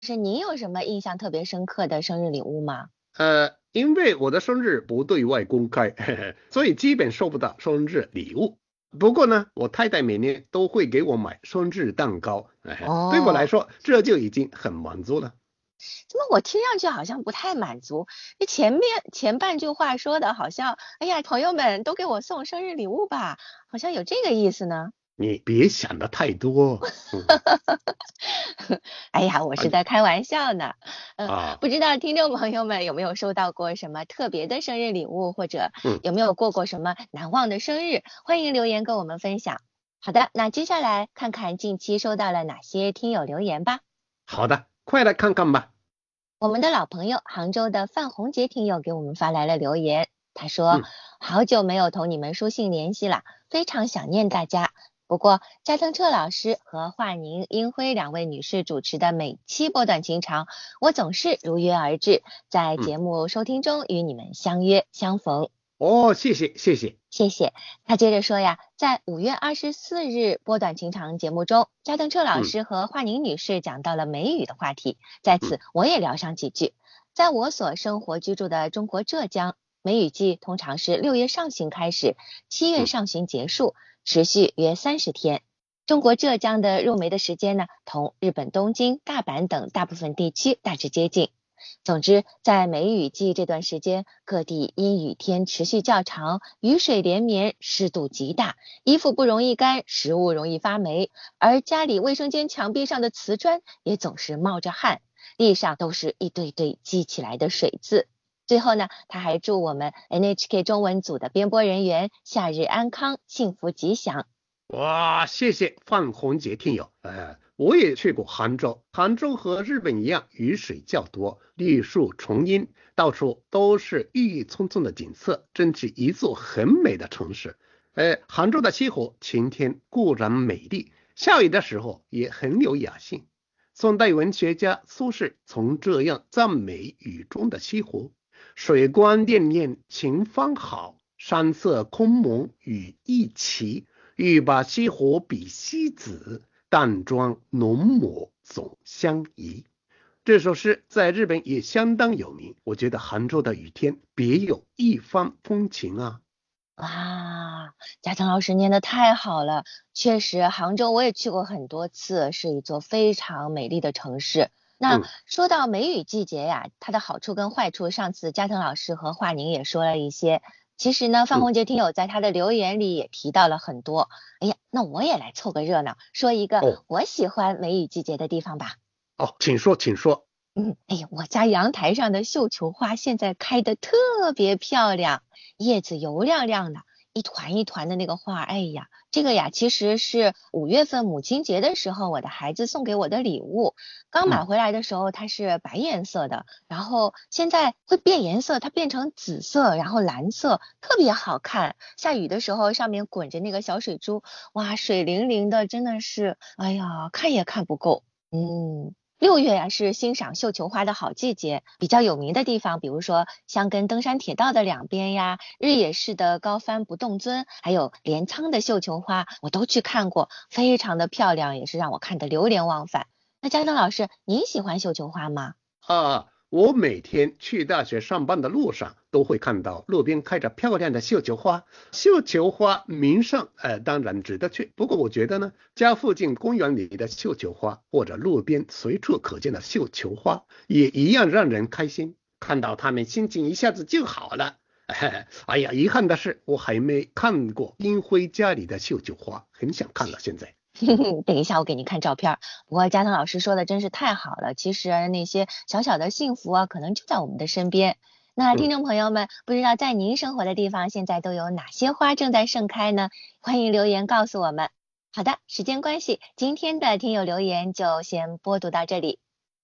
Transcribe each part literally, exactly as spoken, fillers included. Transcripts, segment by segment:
是您有什么印象特别深刻的生日礼物吗？ 呃，因为我的生日不对外公开，嘿嘿，所以基本收不到生日礼物。不过呢，我太太每年都会给我买生日蛋糕，嘿嘿，对我来哦， 说这就已经很满足了。 怎么我听上去好像不太满足？这前面前半句话说的好像，哎呀，朋友们都给我送生日礼物吧，好像有这个意思呢。 你别想的太多，嗯， 哎呀，我啊是在开玩笑呢。嗯， 啊， 不知道听众朋友们有没有收到过什么特别的生日礼物，或者嗯， 有没有过过什么难忘的生日？欢迎留言跟我们分享。好的，那接下来看看近期收到了哪些听友留言吧。 好的，快来看看吧。 我们的老朋友杭州的范红杰听友给我们发来了留言，他说： 嗯好久没有同你们书信联系了，非常想念大家。不过，加藤彻老师和华宁、英辉两位女士主持的每期波段情长，我总是如约而至，在嗯， 节目收听中与你们相约相逢。 哦，谢谢谢谢， 谢谢。他接着说呀，在五月二十四日波短情长节目中，加藤彻老嗯师和华宁女士讲到了梅雨的话题，在嗯此我也聊上几句。在我所生活居住的中国浙江，梅雨季通常是六月上旬开始，七月嗯上旬结束，持续约三十天。中国浙江的入梅的时间呢，同日本东京、大阪等大部分地区大致接近。总之，在梅雨季这段时间，各地阴雨天持续较长，雨水连绵，湿度极大，衣服不容易干，食物容易发霉，而家里卫生间墙壁上的瓷砖也总是冒着汗，地上都是一堆堆积起来的水渍。最后呢，他还祝我们 N H K 中文组的编播人员夏日安康，幸福吉祥。 哇，谢谢范红杰听友。呃，我也去过杭州，杭州和日本一样，雨水较多，绿树成荫，到处都是郁郁葱葱的景色，真是一座很美的城市。呃，杭州的气候，晴天固然美丽，下雨的时候也很有雅兴。宋代文学家苏轼曾这样赞美雨中的西湖：水光潋滟晴方好，山色空蒙雨亦奇。欲把西湖比西子，淡妆浓抹总相宜。这首诗在日本也相当有名，我觉得杭州的雨天别有一番风情啊。 哇，嘉诚老师念的太好了，确实，杭州我也去过很多次，是一座非常美丽的城市。那嗯说到梅雨季节呀，它的好处跟坏处，上次嘉诚老师和华宁也说了一些。其实呢，范嗯， 红杰听友在他的留言里也提到了很多。哎呀，那我也来凑个热闹，说一个哦我喜欢梅雨季节的地方吧。 哦，请说，请说。 嗯，哎呀，我家阳台上的绣球花现在开的特别漂亮，叶子油亮亮的，一团一团的那个花，哎呀，这个呀其实是五月份母亲节的时候我的孩子送给我的礼物，刚买嗯， 回来的时候它是白颜色的，然后现在会变颜色，它变成紫色，然后蓝色，特别好看。下雨的时候上面滚着那个小水珠，哇，水灵灵的，真的是，哎呀，看也看不够。嗯。六月呀、是欣赏绣球花的好季节，比较有名的地方，比如说香根登山铁道的两边呀，日野市的高帆不动尊，还有镰仓的绣球花，我都去看过，非常的漂亮，也是让我看得流连忘返。那嘉登老师，您喜欢绣球花吗？ 啊，我每天去大学上班的路上都会看到路边开着漂亮的绣球花。绣球花名胜，呃，当然值得去。不过我觉得呢，家附近公园里的绣球花，或者路边随处可见的绣球花，也一样让人开心。看到它们，心情一下子就好了。哎呀，遗憾的是，我还没看过英辉家里的绣球花，很想看了。现在， 等一下，我给您看照片。不过加藤老师说的真是太好了，其实那些小小的幸福啊，可能就在我们的身边。那听嗯。 众朋友们，不知道在您生活的地方，现在都有哪些花正在盛开呢？欢迎留言告诉我们。好的，时间关系，今天的听友留言就先播读到这里。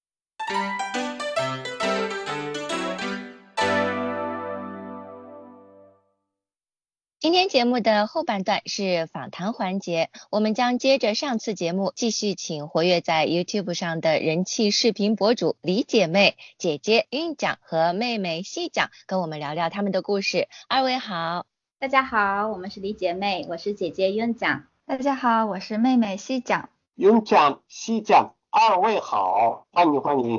今天节目的后半段是访谈环节，我们将接着上次节目继续请活跃在 YouTube 上的人气视频博主李姐妹、姐姐韵讲和妹妹细讲跟我们聊聊他们的故事。二位好。 大家好，我们是李姐妹，我是姐姐윤讲。 大家好，我是妹妹西讲。 永讲西讲， 二位好，欢迎欢迎。